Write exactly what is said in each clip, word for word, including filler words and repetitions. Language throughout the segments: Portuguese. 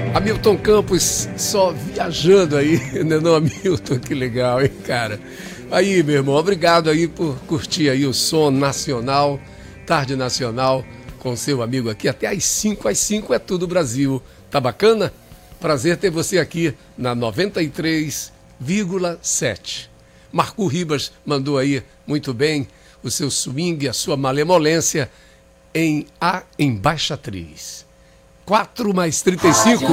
Hamilton Campos só viajando aí, né não, Hamilton? Que legal, hein, cara? Aí, meu irmão, obrigado aí por curtir aí o som nacional, Tarde Nacional, com seu amigo aqui, até às cinco, às cinco é tudo Brasil. Tá bacana? Prazer ter você aqui na noventa e três vírgula sete. Marco Ribas mandou aí, muito bem, o seu swing, a sua malemolência em A Embaixatriz. quatro mais trinta e cinco.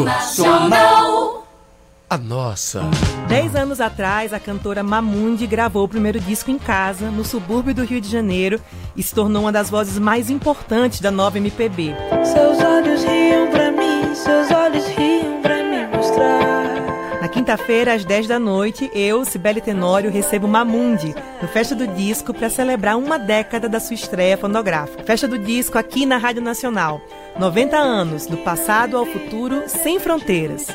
A nossa. Dez anos atrás, a cantora Mamundi gravou o primeiro disco em casa, no subúrbio do Rio de Janeiro, e se tornou uma das vozes mais importantes da nova M P B. Seus olhos riam pra mim, seus olhos riam pra me mostrar. Na quinta-feira, às dez da noite, eu, Cibele Tenório, recebo Mamundi no Festa do Disco para celebrar uma década da sua estreia fonográfica. Festa do Disco aqui na Rádio Nacional. noventa anos, do passado ao futuro, sem fronteiras.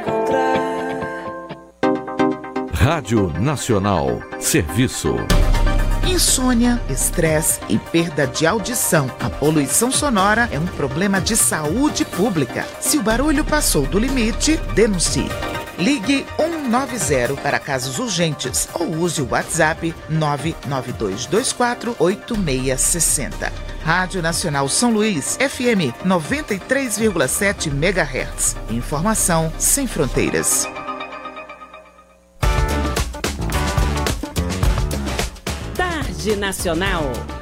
Rádio Nacional. Serviço. Insônia, estresse e perda de audição. A poluição sonora é um problema de saúde pública. Se o barulho passou do limite, denuncie. Ligue um nove zero para casos urgentes ou use o WhatsApp nove nove dois dois quatro oito seis seis zero. Rádio Nacional São Luís, F M noventa e três vírgula sete megahertz. Informação sem fronteiras. Tarde Nacional.